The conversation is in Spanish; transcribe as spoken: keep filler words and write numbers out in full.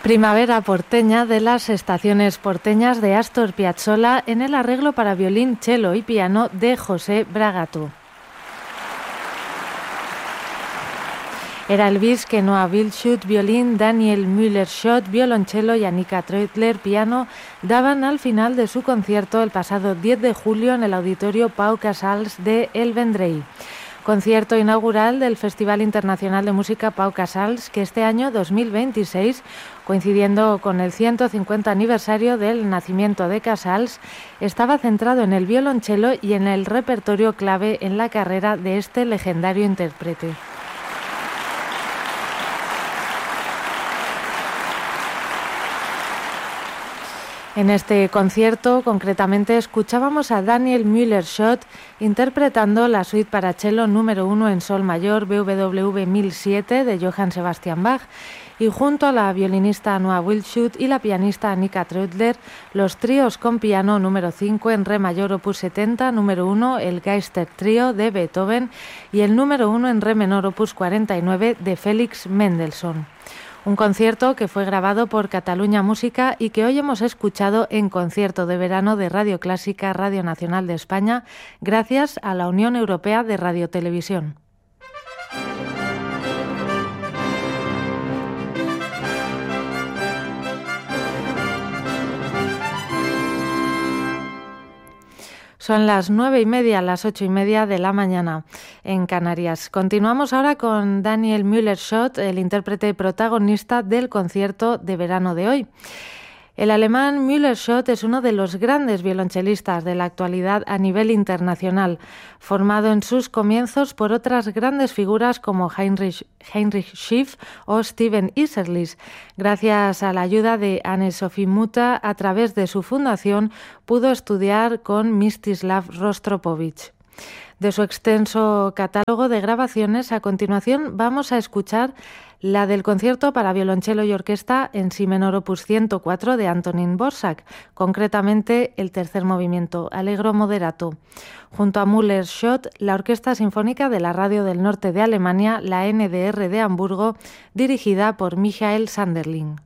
Primavera porteña de las estaciones porteñas de Astor Piazzolla en el arreglo para violín, cello y piano de José Bragato. Era el bis que Noah Wildschut, violín, Daniel Müller-Schott, violonchelo y Annika Treutler, piano, daban al final de su concierto el pasado diez de julio en el auditorio Pau Casals de El Vendrell. Concierto inaugural del Festival Internacional de Música Pau Casals, que este año dos mil veintiséis, coincidiendo con el ciento cincuenta aniversario del nacimiento de Casals, estaba centrado en el violonchelo y en el repertorio clave en la carrera de este legendario intérprete. En este concierto, concretamente, escuchábamos a Daniel Müller-Schott interpretando la suite para cello número uno en sol mayor B W V mil siete de Johann Sebastian Bach, y junto a la violinista Noah Wildschut y la pianista Annika Treutler, los tríos con piano número cinco en re mayor opus setenta, número uno el Geister Trío de Beethoven y el número uno en re menor opus cuarenta y nueve de Félix Mendelssohn. Un concierto que fue grabado por Cataluña Música y que hoy hemos escuchado en concierto de verano de Radio Clásica, Radio Nacional de España, gracias a la Unión Europea de Radiotelevisión. Son las nueve y media, las ocho y media de la mañana en Canarias. Continuamos ahora con Daniel Müller-Schott, el intérprete protagonista del concierto de verano de hoy. El alemán Müller-Schott es uno de los grandes violonchelistas de la actualidad a nivel internacional, formado en sus comienzos por otras grandes figuras como Heinrich, Heinrich Schiff o Steven Isserlis. Gracias a la ayuda de Anne-Sophie Mutter, a través de su fundación, pudo estudiar con Mstislav Rostropovich. De su extenso catálogo de grabaciones, a continuación vamos a escuchar la del concierto para violonchelo y orquesta en si menor opus ciento cuatro de Antonín Dvořák, concretamente el tercer movimiento, Allegro moderato. Junto a Müller-Schott, la Orquesta Sinfónica de la Radio del Norte de Alemania, la N D R de Hamburgo, dirigida por Michael Sanderling.